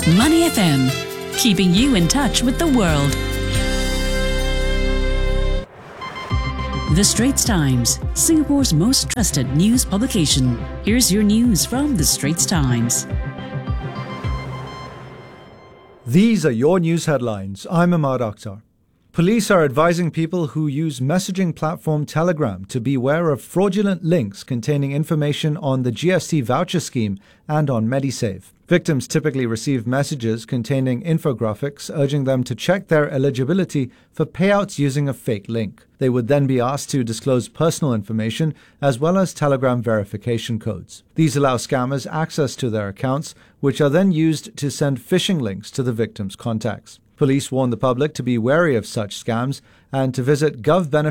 Money FM, keeping you in touch with the world. The Straits Times, Singapore's most trusted news publication. Here's your news from The Straits Times. These are your news headlines. I'm Ahmad Akhtar. Police are advising people who use messaging platform Telegram to beware of fraudulent links containing information on the GST voucher scheme and on MediSave. Victims typically receive messages containing infographics urging them to check their eligibility for payouts using a fake link. They would then be asked to disclose personal information as well as Telegram verification codes. These allow scammers access to their accounts, which are then used to send phishing links to the victim's contacts. Police warn the public to be wary of such scams and to visit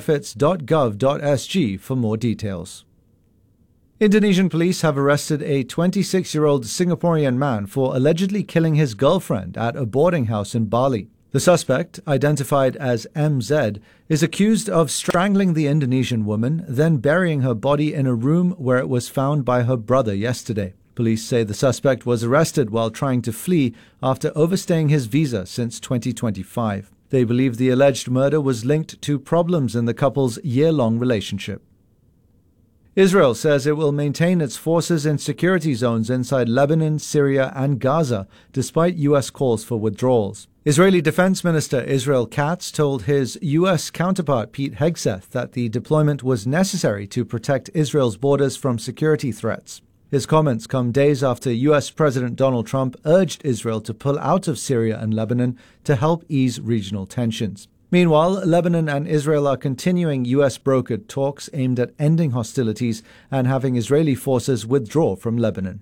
govbenefits.gov.sg for more details. Indonesian police have arrested a 26-year-old Singaporean man for allegedly killing his girlfriend at a boarding house in Bali. The suspect, identified as MZ, is accused of strangling the Indonesian woman, then burying her body in a room where it was found by her brother yesterday. Police say the suspect was arrested while trying to flee after overstaying his visa since 2025. They believe the alleged murder was linked to problems in the couple's year-long relationship. Israel says it will maintain its forces in security zones inside Lebanon, Syria, and Gaza, despite U.S. calls for withdrawals. Israeli Defense Minister Israel Katz told his U.S. counterpart Pete Hegseth that the deployment was necessary to protect Israel's borders from security threats. His comments come days after U.S. President Donald Trump urged Israel to pull out of Syria and Lebanon to help ease regional tensions. Meanwhile, Lebanon and Israel are continuing U.S.-brokered talks aimed at ending hostilities and having Israeli forces withdraw from Lebanon.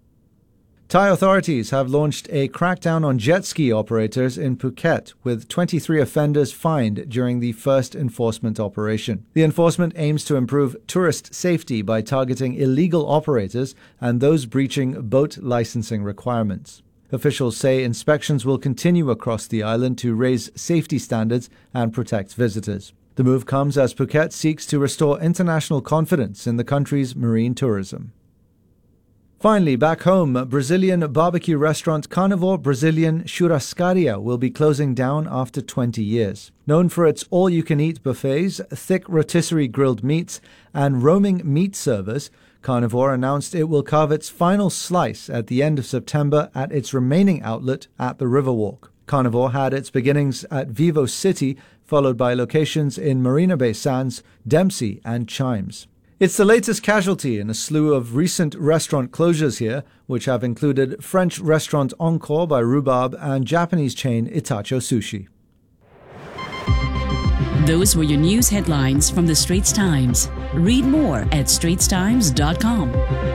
Thai authorities have launched a crackdown on jet ski operators in Phuket, with 23 offenders fined during the first enforcement operation. The enforcement aims to improve tourist safety by targeting illegal operators and those breaching boat licensing requirements. Officials say inspections will continue across the island to raise safety standards and protect visitors. The move comes as Phuket seeks to restore international confidence in the country's marine tourism. Finally, back home, Brazilian barbecue restaurant Carnivore Brazilian Churrascaria will be closing down after 20 years. Known for its all-you-can-eat buffets, thick rotisserie grilled meats, and roaming meat servers, Carnivore announced it will carve its final slice at the end of September at its remaining outlet at the Riverwalk. Carnivore had its beginnings at Vivo City, followed by locations in Marina Bay Sands, Dempsey, and Chimes. It's the latest casualty in a slew of recent restaurant closures here, which have included French restaurant Encore by Rhubarb and Japanese chain Itacho Sushi. Those were your news headlines from The Straits Times. Read more at straitstimes.com.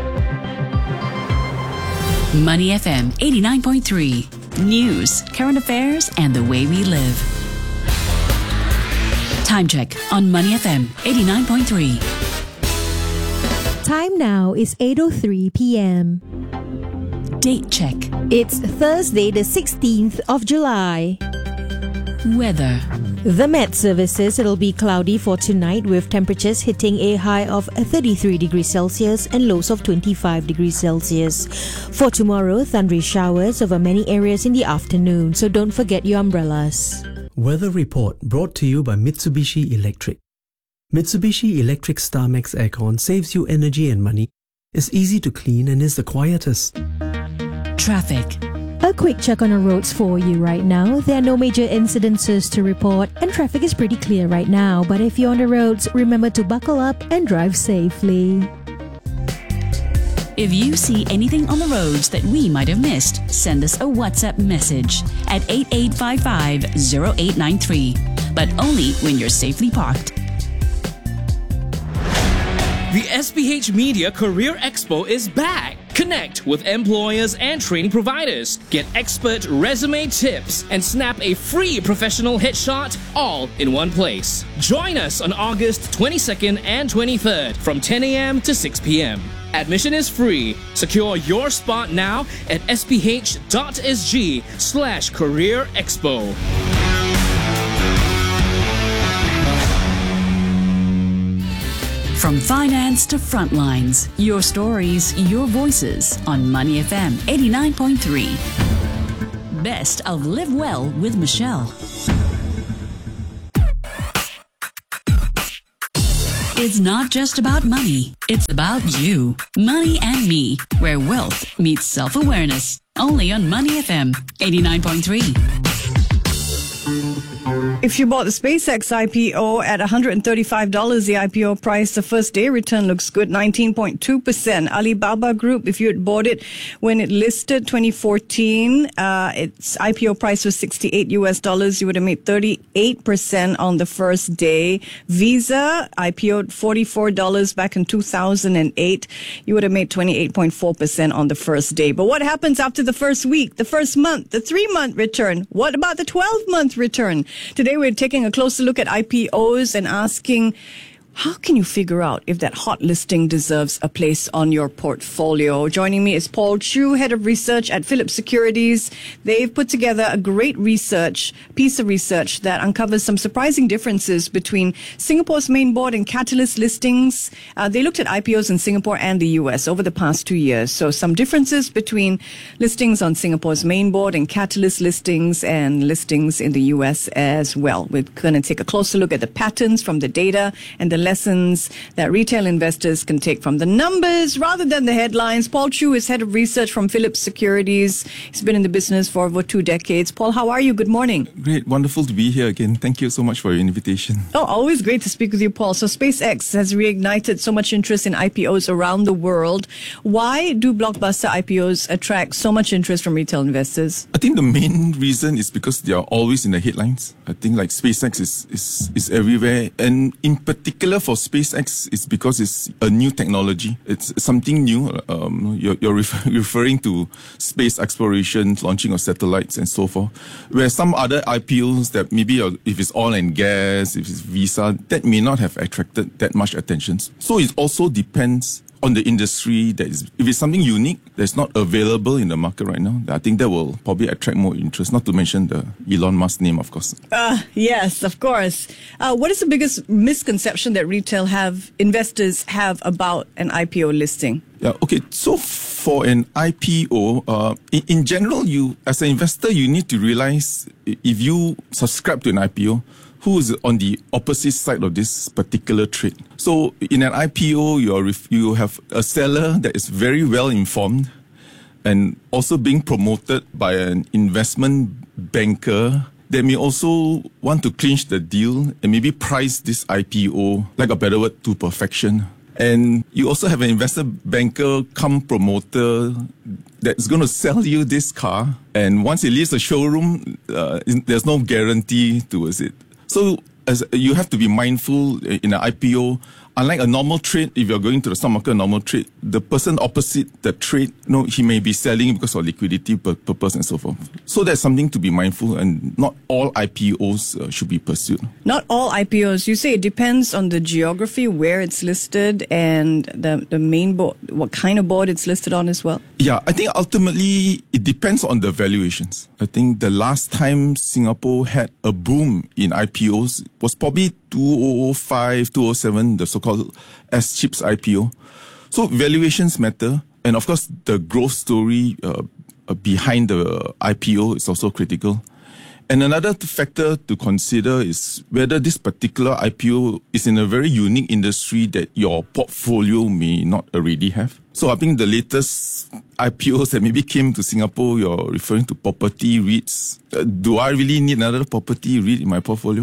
Money FM 89.3. News, current affairs, and the way we live. Time check on Money FM 89.3. Time now is 8:03 p.m. Date check. It's Thursday, the 16th of July. Weather. The Met Service says it'll be cloudy for tonight with temperatures hitting a high of 33 degrees Celsius and lows of 25 degrees Celsius. For tomorrow, thundery showers over many areas in the afternoon, so don't forget your umbrellas. Weather report brought to you by Mitsubishi Electric. Mitsubishi Electric StarMax Aircon saves you energy and money, is easy to clean and is the quietest. Traffic. A quick check on our roads for you right now. There are no major incidences to report and traffic is pretty clear right now. But if you're on the roads, remember to buckle up and drive safely. If you see anything on the roads that we might have missed, send us a WhatsApp message at 8855-0893. But only when you're safely parked. The SPH Media Career Expo is back. Connect with employers and training providers. Get expert resume tips and snap a free professional headshot all in one place. Join us on August 22nd and 23rd from 10 a.m. to 6 p.m. Admission is free. Secure your spot now at sph.sg/Career Expo. From finance to frontlines, your stories, your voices on Money FM 89.3. best of Live Well with Michelle. It's not just about money. It's about you. Money and Me, where wealth meets self-awareness. Only on Money FM 89.3. If you bought the SpaceX IPO at $135, the IPO price, the first day return looks good, 19.2%. Alibaba Group, if you had bought it when it listed 2014, its IPO price was $68, you would have made 38% on the first day. Visa IPO'd $44 back in 2008, you would have made 28.4% on the first day. But what happens after the first week, the first month, the 3-month return? What about the 12-month return? Today we're taking a closer look at IPOs and asking, how can you figure out if that hot listing deserves a place on your portfolio? Joining me is Paul Chew, Head of Research at Philips Securities. They've put together a great piece of research that uncovers some surprising differences between Singapore's main board and Catalyst listings. They looked at IPOs in Singapore and the US over the past 2 years. So some differences between listings on Singapore's main board and Catalyst listings and listings in the US as well. We're going to take a closer look at the patterns from the data and the lessons that retail investors can take from the numbers rather than the headlines. Paul Chew is Head of Research from Philips Securities. He's been in the business for over 2 decades. Paul, how are you? Good morning. Great. Wonderful to be here again. Thank you so much for your invitation. Oh, always great to speak with you, Paul. So SpaceX has reignited so much interest in IPOs around the world. Why do blockbuster IPOs attract so much interest from retail investors? I think the main reason is because they are always in the headlines. I think like SpaceX is everywhere. And in particular for SpaceX, it's because it's a new technology. It's something new. You're referring to space exploration, launching of satellites and so forth. Where some other IPOs that maybe if it's oil and gas, if it's Visa, that may not have attracted that much attention. So it also depends on the industry. That is, if it's something unique that's not available in the market right now, I think that will probably attract more interest, not to mention the Elon Musk name, of course. Yes, of course. What is the biggest misconception that retail investors have about an IPO listing? Yeah, okay. So for an IPO, in general, you as an investor, you need to realize if you subscribe to an IPO, who is on the opposite side of this particular trade. So in an IPO, you have a seller that is very well informed and also being promoted by an investment banker that may also want to clinch the deal and maybe price this IPO, like a better word, to perfection. And you also have an investment banker come promoter that's going to sell you this car. And once it leaves the showroom, there's no guarantee towards it. So as you have to be mindful in an IPO. Unlike a normal trade, if you're going to the stock market, a normal trade, the person opposite the trade, he may be selling because of liquidity purpose and so forth. So that's something to be mindful, and not all IPOs should be pursued. Not all IPOs. You say it depends on the geography, where it's listed, and the main board, what kind of board it's listed on as well? Yeah, I think ultimately it depends on the valuations. I think the last time Singapore had a boom in IPOs was probably 2005, 2007, the so-called S-Chips IPO. So valuations matter. And of course, the growth story behind the IPO is also critical. And another factor to consider is whether this particular IPO is in a very unique industry that your portfolio may not already have. So I think the latest IPOs that maybe came to Singapore, you're referring to property REITs. Do I really need another property REIT in my portfolio?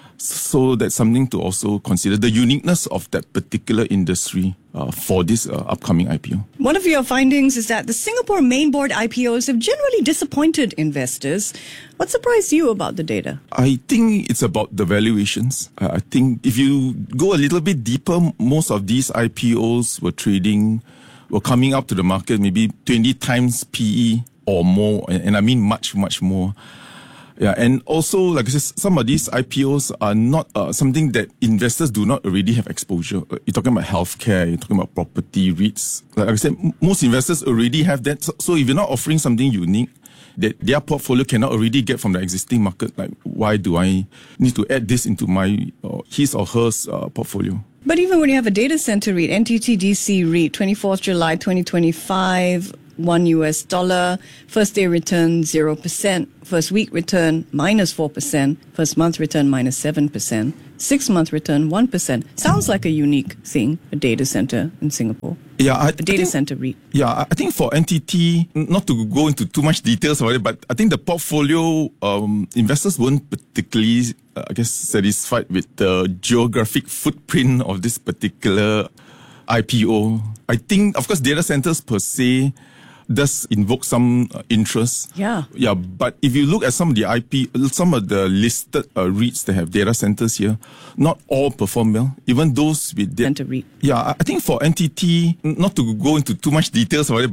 So that's something to also consider, the uniqueness of that particular industry for this upcoming IPO. One of your findings is that the Singapore main board IPOs have generally disappointed investors. What surprised you about the data? I think it's about the valuations. I think if you go a little bit deeper, most of these IPOs were coming up to the market maybe 20 times PE or more, and I mean much, much more. Yeah, and also, like I said, some of these IPOs are not something that investors do not already have exposure. You're talking about healthcare, you're talking about property REITs. Like I said, most investors already have that. So if you're not offering something unique that their portfolio cannot already get from the existing market, like why do I need to add this into my his or hers portfolio? But even when you have a data center REIT, NTT DC REIT, 24th July 2025, 1 US dollar. First day return 0%. First week return -4%. First month return -7%. 6 month return 1%. Sounds like a unique thing, a data center in Singapore. Yeah, A data center REIT. Yeah, I think for NTT, not to go into too much details about it, but I think the portfolio investors weren't particularly, satisfied with the geographic footprint of this particular IPO. I think, of course, data centers per se does invoke some interest. Yeah. Yeah, but if you look at some of the listed REITs that have data centers here, not all perform well. Even those with Center REIT. Yeah, I think for NTT, not to go into too much details about it,